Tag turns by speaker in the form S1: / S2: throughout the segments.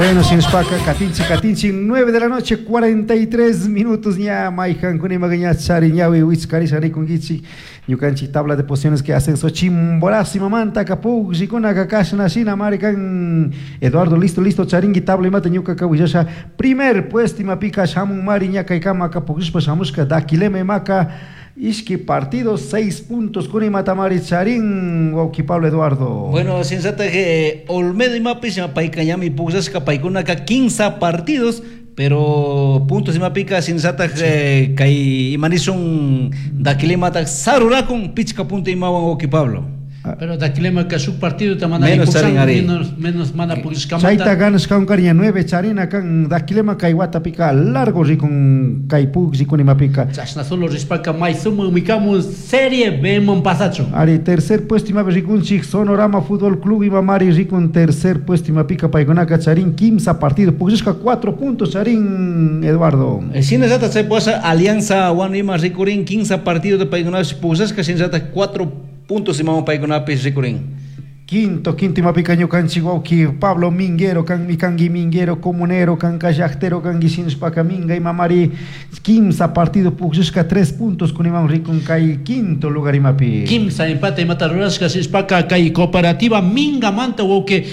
S1: Bueno, sin spaca, Catinchi, 9 de la noche, 43 minutos, ya, Maijan, Kunimagaña, Chari, Yawi, Witzkari, Sari, Kungichi, Yukanchi, tabla de posiciones que hacen Sochimborazi, Mamanta, Capu, Zikuna, Kakash, Nashina, Marican, Eduardo, listo, Charingui, tabla y mata, Yuka, Kawiyasha, primer puesto, Mapica, Shamun, Mariñaka, y Kama, Kapugispa, Shamuska, Dakileme, Maca, Ishki partido, 6 puntos, Kuni Matamari Charín, Wauki Pablo Eduardo.
S2: Bueno, sensata que Olmedo y Mapis, Paikanyami Puxasca, Paikunaka, 15 partidos, pero puntos y Mapica, sensata que Imanison, Daquilemata, Sarura con Pichka punto y Mawan Wauki Pablo.
S3: Pero Daquilema que su partido tamana menos mana Puxasca.
S1: Chaita ganas con cariña 9, Charina con Daquilema Kaiwata pica largo y con Kaipux y con Imapica.
S3: Chasna solo rispaca mais sumo ubicamos serie vemos pasacho.
S1: Ari tercer puesto y Ricunchi Sonorama Fútbol Club y Mamari Ricun tercer puesto y Mapica Paigonaca Charín 15 partidos. Puxasca 4 puntos Charín Eduardo.
S2: Sin esa se pasa Alianza One Ima Ricurín 15 partidos de Paigonaca Puxasca sin esa 4 puntos y vamos para con Apes Ricurín.
S1: Quinto y Mapicaño Canchihuauqui, Pablo Minguero, Can Micangi Minguero, Comunero, Can Cayachtero, Can Guisins Pacaminga y Mamari, 15 partidos, Puxusca 3 puntos con Imam Ricun Kai, quinto lugar y Mapi.
S3: 15 empate y Matarrasca, Sispaca, Kai Cooperativa, Minga Manta, Wauke,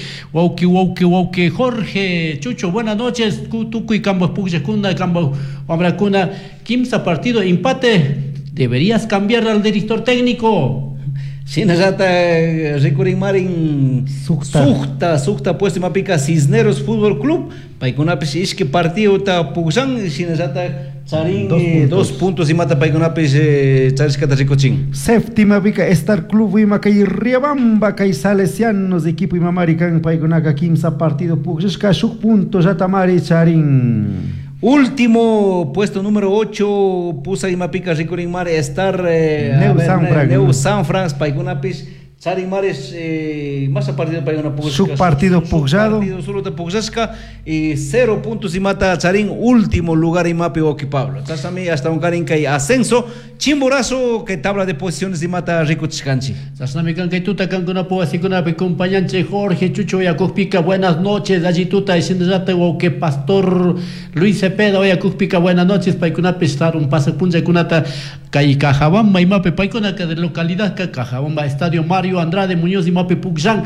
S3: Jorge, Chucho, buenas noches, Tucu y Cambo Puxecunda, Cambo Ambracuna, 15 partidos, empate, deberías cambiar al director técnico.
S2: Sin esa Ricurín Marin Sukta puesto Mapica Cisneros Fútbol Club Paikunapis Ishki partido ta Puxan sin esa Charín 2 puntos y mata Paikunapis Chariscata Ricochín.
S1: Séptima Pica Star Club y Macay Riabamba Kai Salesianos de equipo y Mamarican Paikunaka 15 partido Puxusca sub puntos Atamari Charín.
S2: Último puesto número 8 Pusa y Mapica Ricurín Mar Star Neu San Francisco Paikunapis Charín Mares más a partido Paiguna Puxasca.
S1: Su partido Puxado.
S2: Solo de Puxasca y 0 puntos y mata Charín último lugar y Mapi Wauki Pablo. Entonces a mí hasta un carín que hay ascenso Chimborazo que tabla de posiciones y mata Rico Chcanchi.
S3: Sasnamican que tuta cancuna po así con acompañante Jorge Chucho Yacupica buenas noches allí tuta y sin que Pastor Luis Cepeda Yacupica buenas noches Paikuna pestar un pase punja kunata Kai Cajabamba y Mape Paikuna que de localidad Cajabamba Estadio Mario Andrade Muñoz y Mape Puxan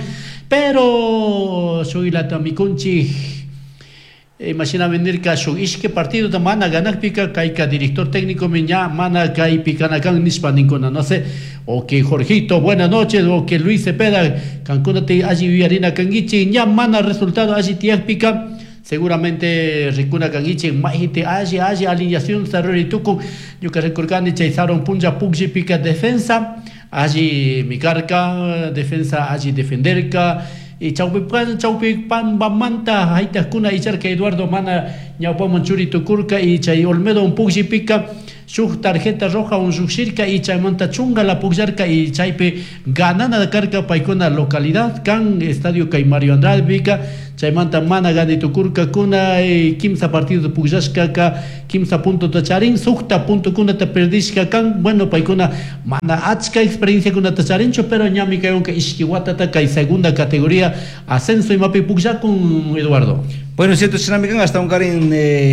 S3: pero soy la Tamiconchi. Imagina venir caso que partido de mana ganar pica caica director técnico miña mana cai picanacan nispanicona no sé o que Jorgito buenas noches o que Luis Cepeda cancuna te allí viarina canguichi ya mana resultado allí tiak pica seguramente ricuna canguichi majite allí alineación sarrori tuco yo que recordani chaizaron punja pugji pica defensa allí mi carca defensa allí defenderca y chaupi pan bamanta haita kuna ichar que Eduardo mana ñaupa manchuri tukurka y chay Olmedo un pugji pica su tarjeta roja un sushirka y chay manta chunga la pugjarka y chaype ganana de carga paikona localidad can estadio Kai Mario Andrade pica chay manta mana gani tukurka kuna y 15 partidos de pugjaska ka 15 puntos de charin sukta punto kuna te perdishka kan bueno paikona mana achka experiencia kuna te charincho pero ñami que aunque ishkiwata ta kai segunda categoría ascenso y mapi pugja con Eduardo.
S2: Bueno, cierto, Sinamican hasta un carín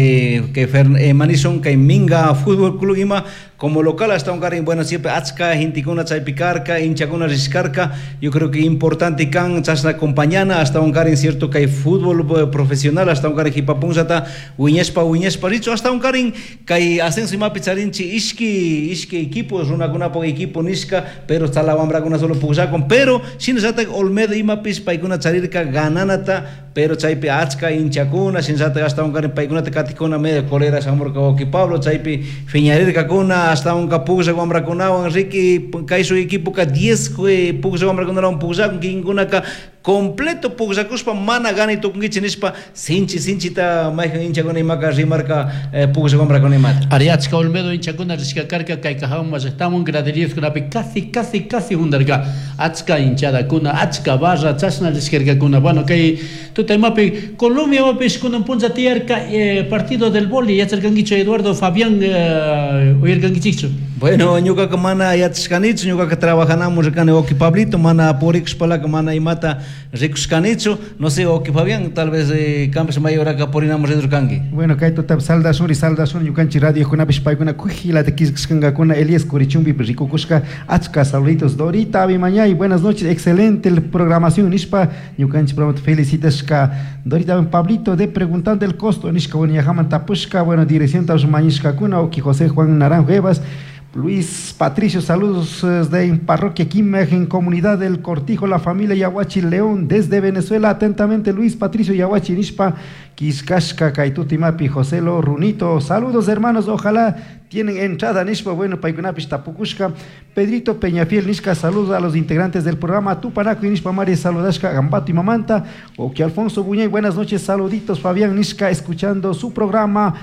S2: que Manison que Minga Fútbol Club Ima como local hasta un carín bueno siempre Achka Hintikuna Chaipicarca Hinchakuna Riscarca yo creo que importante can chasna compañana hasta un carín cierto que hay fútbol profesional hasta un carín hipapunzata Uñespa richo hasta un carín que hay ascenso y mapicharinchi iski equipos una po equipo nisca pero está la bambra con solo pugacon pero sin esa Olmedo y mapis paikuna charirka gananata pero chaipe Achka Hinchakuna sin esa hasta un carín paikuna katikuna medio colera Samorca Wauki Pablo chaipe Fiñarirka kuna hasta un capuza guambra con agua Enrique caiso equipo ka 10 puxa guambra con un puxa con ninguna ka completo puxa cuspa mana gani to con gichinispa sinchi ta mai hincha con imaka rimarca puxa guambra con imat
S3: Ariachka Olmedo hincha con risca carca kai kahamos estamos graderías con casi hundarga achka hinchada kuna achka barra chasna risca kuna bueno kai tu te mapi Colombia mapi con un punza tierca partido del boli ya cercangicho Eduardo Fabián oirgangicho.
S2: Bueno, ñuka que mana ya tskanich, ñuka que trabajamos acá en Wauki Pablito, mana por expala que mana imata Rikuscanicho, no sé, o que Fabián, tal vez Campos Mayor acá por inamos Redurcangue.
S1: Bueno, kaito tab salda suri yukanchi radio kuna bispay kuna kuhila te kiskanga kuna Elias Corichumbi rico kushka achka saluditos Dorita Abimaña y buenas noches, excelente la programación Nishpa yukanchi promoto felicitas ka Dorita Pablito de preguntando el costo Nishka bueno yahaman tapushka bueno dirección Tausumañishka kuna o José Juan Naranjo Evas Luis Patricio, saludos de Parroquia Quimej, en Comunidad del Cortijo, la familia Yahuachi León, desde Venezuela, atentamente Luis Patricio Yahuachi Nishpa, Quiscasca, Caitutimapi, José Lo, Runito, saludos hermanos, ojalá tienen entrada Nishpa, bueno, Paikunapish Tapucushka, Pedrito Peñafiel Nishka, saludos a los integrantes del programa, Tupanaco y Nishpa María Saludashka, Gambato y Mamanta, Oki Alfonso Buñay, buenas noches, saluditos, Fabián Nishka, escuchando su programa,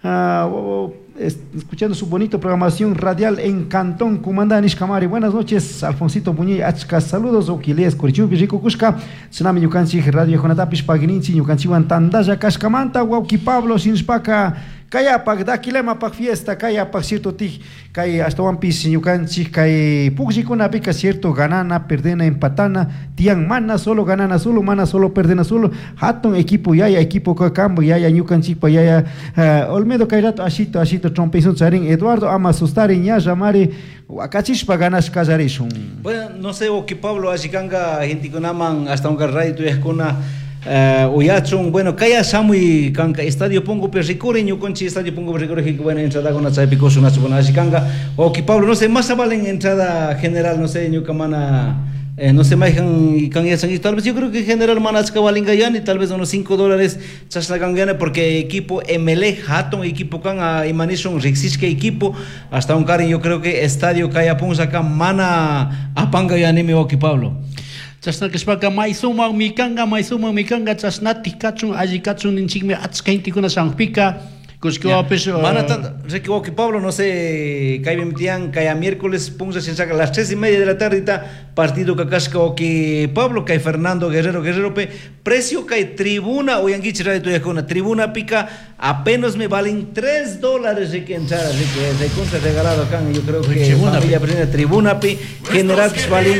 S1: escuchando su bonita programación radial en Cantón Cumandá Nishkamari. Buenas noches, Alfonsito Buñey, Achka, saludos, Oquiles, Corichubi, Rico Cusca, Tsunami Yukanchi, Radio Jonatapish, Pagininchi, Yukanchi, Tandaya, Cascamanta, Wauki Pablo, Sinspaka, Kayapak, Dakilema, Pak Fiesta, Kayapak, cierto Tij, Kay, hasta Wampis, Yukanchi, Kay, Puxicuna, Pica, cierto, Ganana, Perdena, Empatana, Tian, Mana, solo, Ganana, solo, Mana, solo, Perdena, solo, Hatton, equipo, Yaya, equipo, Cacambo, Yaya, Yukanchi, Yaya, Olmedo, Kairato, Ashito, Trompezón, Charín, Eduardo, Amasustari, Ñaya, Mari, Acachishpa, Ganas, Casarishun.
S2: Bueno, no sé, o que Pablo, Ashikanga, gente con Aman, hasta un garray, tu escona. Uyachun, bueno, kaya samui kanka estadio pongo perricure ñu conchi estadio pongo perricure que buena entrada con la picoso una chupona ashikanga o que Pablo no sé más valen entrada general no sé ñu kamana no sé más kan ya tal vez yo creo que general manachka valen gayani tal vez unos $5 chasla gangana porque equipo MLE Hatton equipo kan a imanison rexiske equipo hasta un cari yo creo que estadio kaya pongo acá mana apanga ya anime o que Pablo
S3: Chasna kespaka maisuma mikanga chasnati kachun aji kachun inchigme atskainti kuna sangpika kuskua peso
S2: mana requivo que Pablo no sé cae metian cae miércoles punza sin saca las 3:30 de la tarde partido kakashka o que Pablo cae Fernando Guerrero pe precio cae tribuna o yangichi radio tu una tribuna pica apenas me valen $3 de que entrar así que se contra regalado acá yo creo que familia primera tribuna pi general que valen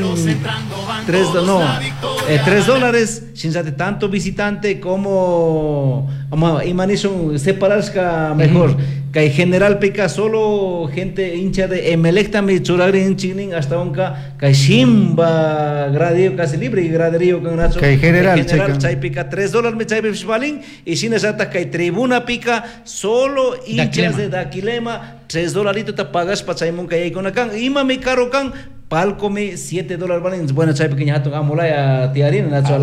S2: $3 sin sate tanto visitante como imanison separarska mejor que general pica solo gente hincha de Emelec también churagri en chinin hasta onka que shimba gradio casi libre y graderío con nacho
S1: que general
S2: chay pica $3 me chay bisbalin y sin esa que tribuna pica solo hinchas de Daquilema $3 te pagas para chaymon que hay con acá ima me caro can palco me $7 valen bueno chay pequeña hato amolaya tiarin nacho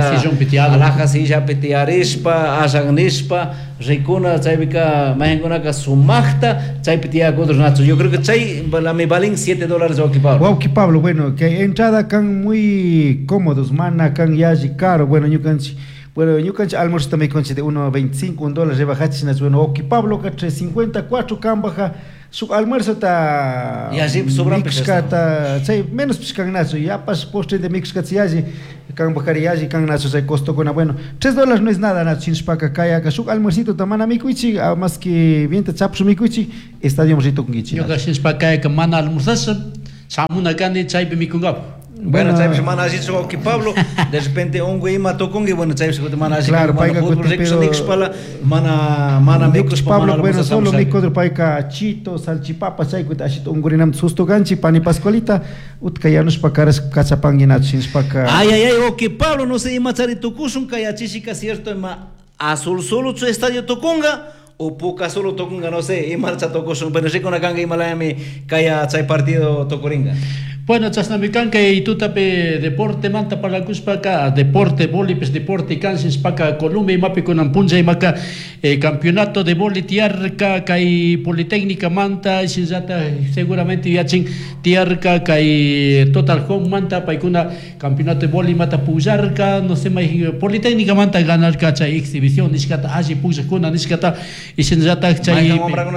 S2: alaja si ya petiarispa asagnispa Ricuna, Chaypica, Mahengona, Sumachta, Chaypitia, otros nachos. Yo creo que Chay me valen $7 Wauki Pablo.
S1: Wauki Pablo, bueno, que entrada can muy cómodos, mana, can yaji caro, bueno, yo can almuerzo también con de $1.25, $1 rebajachi, bueno, Wauki Pablo, que 3.54 can baja. Su almuerzo está
S2: y así sobran
S1: mixcata, menos piscan nacho, ya pas postre de mixcat si yaji, can bajariyaji, can nacho se costó con bueno, $3 no es nada nacho, sin spaca kaya, que su almuercito tamana mikuichi, más que bien te chapsu mikuichi, estadio mosito con gichi.
S3: Yo que sin spaca que mana almuerzas, samuna cani chaipe mikungap.
S2: Bueno, chay semana así so que Pablo de repente un güey mató con que bueno chay semana así
S1: claro
S2: mana fútbol Rexon Xpala mana mecos
S1: Pablo bueno solo mico de paika chito salchipapa chay que así un gurinam susto ganchi pani pascualita utkayanos pakaras kachapangina chinspaka
S2: ay o que Pablo no se machari tukusun kayachishika cierto ma azul solo su estadio Toconga o poca solo Toconga no sé y marcha tocosun pero sí con acá y malayame kaya chay partido Tocoringa.
S3: Bueno, chasnamicanca y tutape deporte manta para la cuspaka, deporte, bolipes, deporte, cansis, paca, Colombia y mapi con ampunza y maca, campeonato de boli tiarca, kai politécnica manta, sinzata, seguramente yachin tiarca, kai total home manta, paikuna, campeonato de boli mata puzarca, no sé, politécnica manta ganar cacha exhibición, niskata, aji puza kuna, niskata, y sinzata, chay.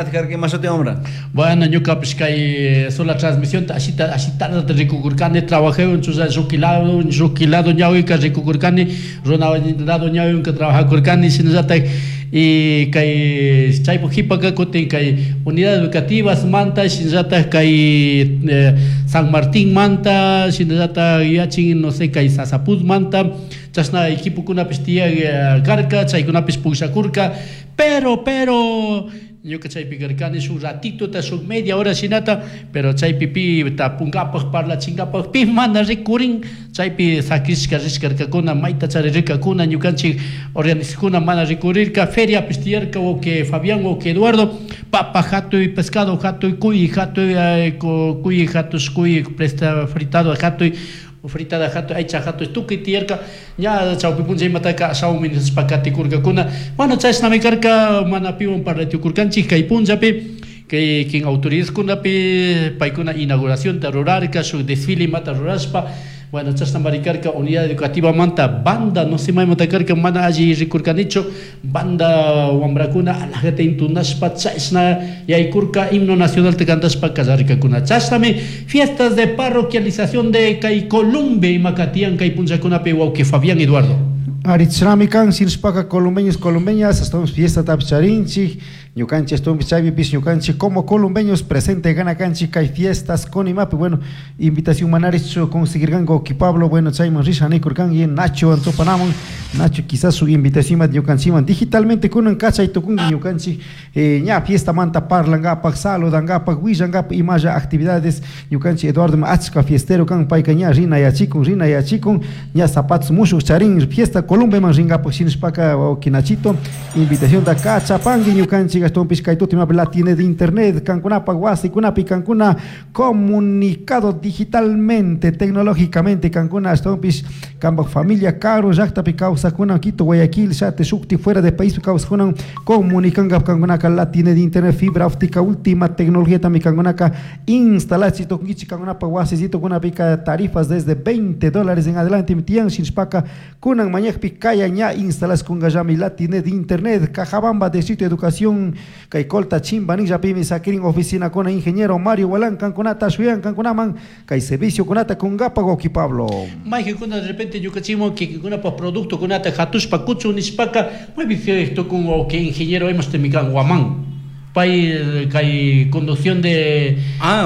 S3: Bueno, yo capis kai sola transmisión, así Ricugurcane trabajé en su Zuquilado, Ñaui, que Ricugurcane, Ronaldo Ñaui, que trabaja Curcane, sin y kay chaypo hipaka kutin kay unidades educativas manta shinjata kay San Martín manta shinjata yachin no sé kay Sasapuz manta chasna equipo kunapish tiya karka chaykunapish pukshakurka pero yo que chay picarcane su ratito ta su media hora sinata pero chay pipi ta pungapas parla chingapas pi manda recurring chay pi sakriska riskarka maita charirka kuna ñukanchik organizkuna mana recurrir ka feria pistierka o que Fabián o que Eduardo papa jato y pescado jato y cuy jato cuy jatos cuy presta fritado jato y fritada jato aicha jato estuque tierka ya chau pipun jay mataka sau min spakati kurka kuna bueno chais namikarka mana piun para tikurkanchi kay punjapi que quien autoridades kuna pe paikuna inauguración tarurarka su desfile mata ruraspa bueno chasna marikarka unidad educativa manta banda no se mai matakarka mana allí rikurkanicho banda wambrakuna alagate intunaspa chaisna yaikurka himno nacional te cantaspa kazarika kuna chasname fiestas de parroquialización de Kai Columbe y Macatian Kai Punchakuna pe que Fabián Eduardo
S1: Aritzramikan sinspaka colombeñas estamos fiesta tapcharinchi ñucanchi estamos chaypipis ñucanchi como colombeños presente gana canchi kai fiestas con imapi bueno invitación manaricho conseguir gango ki Pablo bueno chayman rishani kurkan y Nacho antopanamon Nacho quizás su invitación de ñucanchiman digitalmente con un cacha y tokun ñucanchi ña fiesta manta parlang pak saludan pak wishan imaya actividades ñucanchi Eduardo achka fiestero kan paikaña rina ya chikun ña zapatos mushuk charin fiesta Colombia man ringa pues sinspaka o kinachito invitación da cacha pangi ñucanchi gaston piscaito la tiene de internet cancuna paguasi kunapi cancuna comunicado digitalmente tecnológicamente cancuna gaston pis camba familia caro jacta picausa kuna Quito Guayaquil sate sukti fuera de país picausa kuna comunican cancuna la tiene de internet fibra óptica última tecnología también cancuna ka instalación to kichi cancuna paguasi zito kuna pica tarifas desde $20 en adelante mitian sinspaka kuna mañana picaya ña instalas con gajami la tiene de internet cajabamba de sitio educación kay colta chimbanilla pimi sakirin oficina con ingeniero Mario Walán canconata shuyan canconaman kay servicio conata con gapago ki Pablo
S3: mai kuna de repente yo cachimo que kuna pa producto kunata hatush pa kuchu nispaka muy bien esto con o que ingeniero hemos temican Guamán pai kay conducción de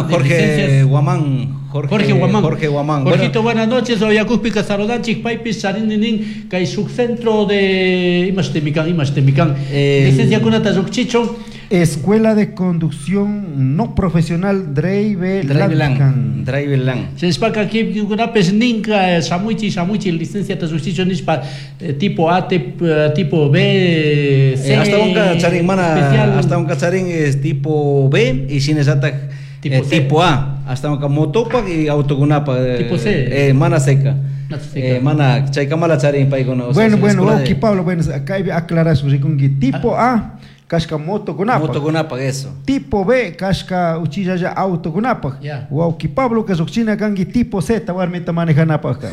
S2: Jorge Guamán
S3: Jorge Guamán. Jorgito,
S2: bueno,
S3: buenas noches. Hoy Acúspica Sarodanchik, Paipis, Sarinin, Kai Subcentro de Imastemican. Licencia Kunata Zukchicho.
S1: Escuela de Conducción No Profesional Dreibelan.
S3: Se espaka aquí Kunapes Ninka, Samuichi, licencia Tazukchicho Nispa, tipo A, tipo B, C.
S2: Hasta un cacharín, mana, hasta un cacharín es tipo B y sin exacta tipo A. Hasta un motopa y autogunapa
S3: tipo C
S2: mana seca mana chaykamala charin paikono
S1: bueno ok Pablo bueno acá aclarar su tipo A Kashka motogunapa
S2: eso
S1: tipo B Kashka uchilla autogunapa wow ki Pablo que sochina kangi tipo Z warmeta manejanapa acá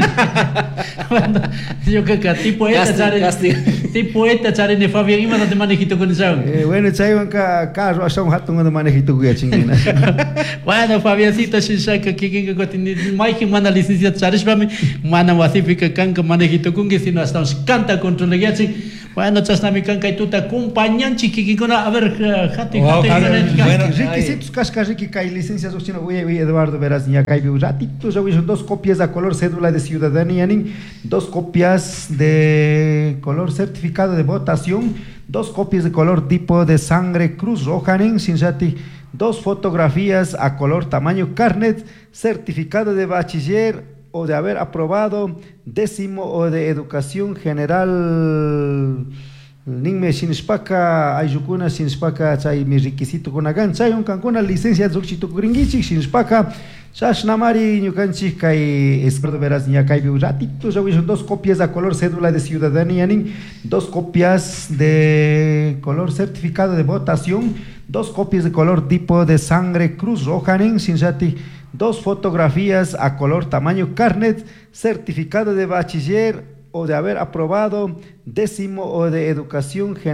S3: yo que tipo eta chare Fabián ima de manejito con eso
S1: bueno chaywan ka carro hasta un hatun de manejito que chingina
S3: bueno Fabiancito shaka que Mike mana licencia chares para mí mana wasifica kanka manejito con que si no hasta canta control de bueno chasnami kanka y tuta acompañanchi que a ver jate
S1: requisitos cascarriqui kai licencias ochino Eduardo verás ya kai ratito son 2 copias a color cédula de ciudadanía 2 copias de color certificado de votación 2 copias de color tipo de sangre Cruz Roja sinjati 2 fotografías a color tamaño carnet certificado de bachiller o de haber aprobado 10º o de educación general Ninme sinspaka ayukuna sinspaka chay mi requisito con agan chay un cancuna licencia zuchito gringichi sinspaka Shashnamari ñukanchik kay escuerdo verás ña kay ratito son 2 copias a color cédula de ciudadanía 2 copias de color certificado de votación 2 copias de color tipo de sangre Cruz Roja sinjati 2 fotografías a color tamaño carnet certificado de bachiller o de haber aprobado 10º o de educación general